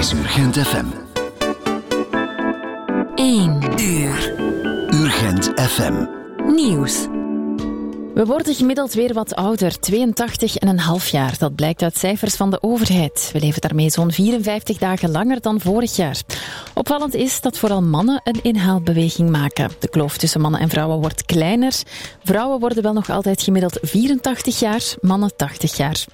is Urgent FM. 1 uur. Urgent FM. Nieuws. We worden gemiddeld weer wat ouder, 82,5 jaar. Dat blijkt uit cijfers van de overheid. We leven daarmee zo'n 54 dagen langer dan vorig jaar. Opvallend is dat vooral mannen een inhaalbeweging maken. De kloof tussen mannen en vrouwen wordt kleiner. Vrouwen worden wel nog altijd gemiddeld 84 jaar, mannen 80 jaar.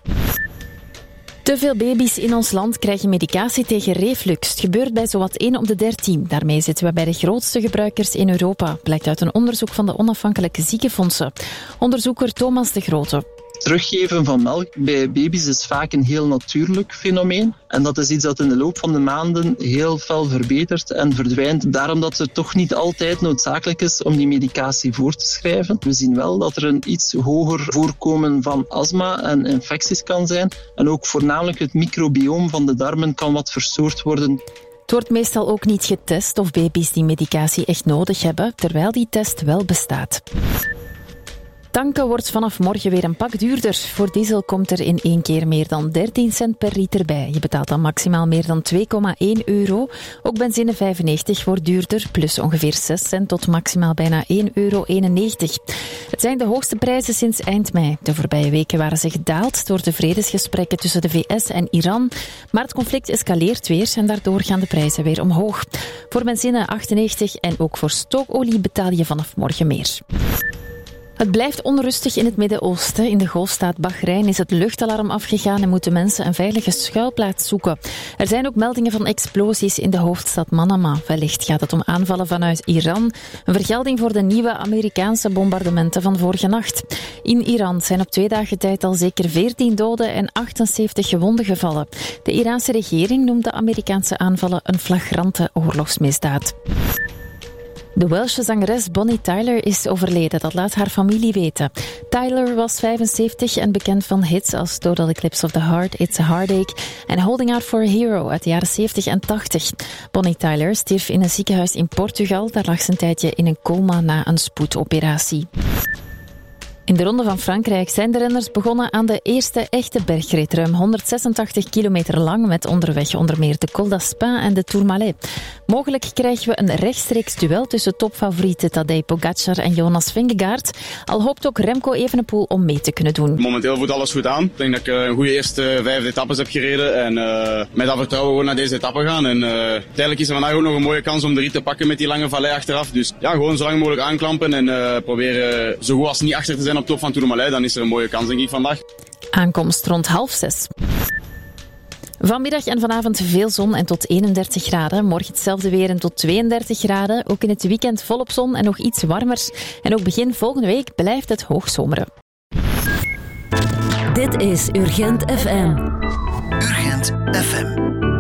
Te veel baby's in ons land krijgen medicatie tegen reflux. Het gebeurt bij zowat 1 op de 13. Daarmee zitten we bij de grootste gebruikers in Europa, blijkt uit een onderzoek van de onafhankelijke ziekenfondsen. Onderzoeker Thomas de Grote. Teruggeven van melk bij baby's is vaak een heel natuurlijk fenomeen. En dat is iets dat in de loop van de maanden heel fel verbetert en verdwijnt. Daarom dat het toch niet altijd noodzakelijk is om die medicatie voor te schrijven. We zien wel dat er een iets hoger voorkomen van astma en infecties kan zijn. En ook voornamelijk het microbioom van de darmen kan wat verstoord worden. Het wordt meestal ook niet getest of baby's die medicatie echt nodig hebben, terwijl die test wel bestaat. Tanken wordt vanaf morgen weer een pak duurder. Voor diesel komt er in 1 keer meer dan 13 cent per liter bij. Je betaalt dan maximaal meer dan €2,1. Ook benzine 95 wordt duurder, plus ongeveer 6 cent tot maximaal bijna €1,91. Het zijn de hoogste prijzen sinds eind mei. De voorbije weken waren ze gedaald door de vredesgesprekken tussen de VS en Iran. Maar het conflict escaleert weer en daardoor gaan de prijzen weer omhoog. Voor benzine 98 en ook voor stookolie betaal je vanaf morgen meer. Het blijft onrustig in het Midden-Oosten. In de golfstaat Bahrein is het luchtalarm afgegaan en moeten mensen een veilige schuilplaats zoeken. Er zijn ook meldingen van explosies in de hoofdstad Manama. Wellicht gaat het om aanvallen vanuit Iran. Een vergelding voor de nieuwe Amerikaanse bombardementen van vorige nacht. In Iran zijn op 2 dagen tijd al zeker 14 doden en 78 gewonden gevallen. De Iraanse regering noemt de Amerikaanse aanvallen een flagrante oorlogsmisdaad. De Welsche zangeres Bonnie Tyler is overleden, dat laat haar familie weten. Tyler was 75 en bekend van hits als Total Eclipse of the Heart, It's a Heartache en Holding Out for a Hero uit de jaren 70 en 80. Bonnie Tyler stierf in een ziekenhuis in Portugal. Daar lag ze een tijdje in een coma na een spoedoperatie. In de Ronde van Frankrijk zijn de renners begonnen aan de eerste echte bergrit, ruim 186 kilometer lang, met onderweg onder meer de Col d'Aspin en de Tourmalet. Mogelijk krijgen we een rechtstreeks duel tussen topfavorieten Tadej Pogacar en Jonas Vingegaard, al hoopt ook Remco Evenepoel om mee te kunnen doen. Momenteel voelt alles goed aan. Ik denk dat ik een goede eerste 5 etappes heb gereden en met dat vertrouwen gewoon naar deze etappe gaan. En uiteindelijk is er vandaag ook nog een mooie kans om de rit te pakken met die lange vallei achteraf. Dus ja, gewoon zo lang mogelijk aanklampen en proberen zo goed als niet achter te zijn op top van Tourmalet, dan is er een mooie kans denk ik vandaag. Aankomst rond 5:30. Vanmiddag en vanavond veel zon en tot 31 graden. Morgen hetzelfde weer en tot 32 graden. Ook in het weekend volop zon en nog iets warmer. En ook begin volgende week blijft het hoogzomeren. Dit is Urgent FM. Urgent FM.